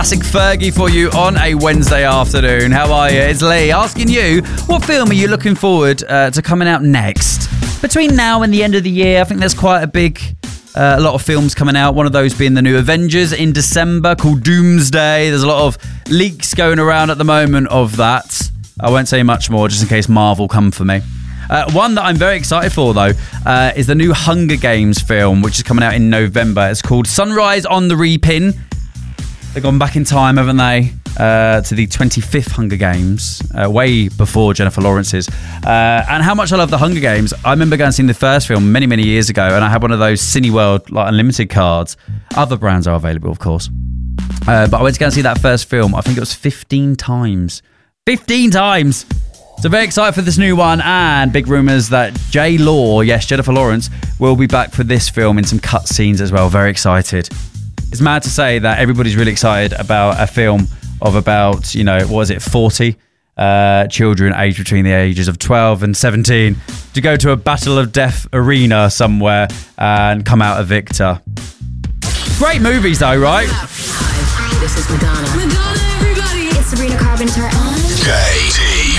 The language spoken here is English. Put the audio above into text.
Classic Fergie for you on a Wednesday afternoon. How are you? It's Lee asking you, what film are you looking forward to coming out next? Between now and the end of the year, I think there's quite a lot of films coming out. One of those being the new Avengers in December called Doomsday. There's a lot of leaks going around at the moment of that. I won't say much more just in case Marvel come for me. One that I'm very excited for, though, is the new Hunger Games film, which is coming out in November. It's called Sunrise on the Reaping. They've gone back in time, haven't they, to the 25th Hunger Games, way before Jennifer Lawrence's. And how much I love the Hunger Games. I remember going and seeing the first film many, many years ago, and I had one of those Cineworld Unlimited cards. Other brands are available, of course. But I went to go and see that first film. I think it was 15 times. 15 times! So very excited for this new one, and big rumours that J. Law, yes, Jennifer Lawrence, will be back for this film in some cut scenes as well. Very excited. It's mad to say that everybody's really excited about a film of about, 40 children aged between the ages of 12 and 17 to go to a battle of death arena somewhere and come out a victor. Great movies though, right? Hi, this is Madonna. Madonna, everybody! It's Sabrina Carpenter. KD.